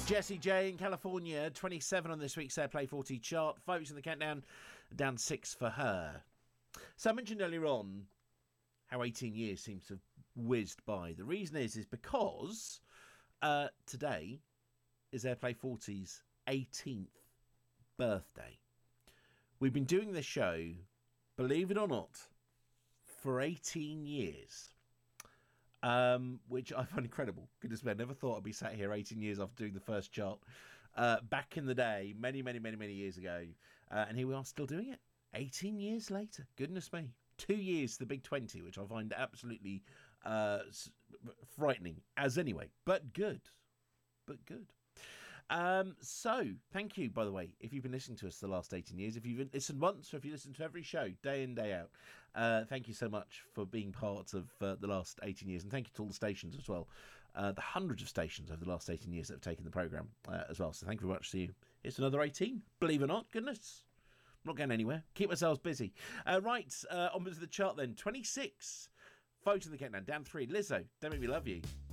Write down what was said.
Jessie J in California, 27 on this week's Airplay 40 chart. Folks in the countdown, down 6 for her. So I mentioned earlier on how 18 years seems to have whizzed by. The reason is because today is Airplay 40's 18th birthday. We've been doing this show, believe it or not, for 18 years. Which I find incredible. Goodness me, I never thought I'd be sat here 18 years after doing the first chart. Back in the day, many years ago. And here we are still doing it. 18 years later. Goodness me. 2 years to the big 20, which I find absolutely frightening as anyway. But good. So, thank you, by the way, if you've been listening to us the last 18 years. If you've listened once or if you listened to every show, day in, day out, thank you so much for being part of the last 18 years. And thank you to all the stations as well. The hundreds of stations over the last 18 years that have taken the programme as well. So thank you very much to you. It's another 18, believe it or not. Goodness. I'm not going anywhere. Keep ourselves busy. Right, onwards to the chart then. 26. Folks in the countdown, down 3. Lizzo, Don't Make Me Love You.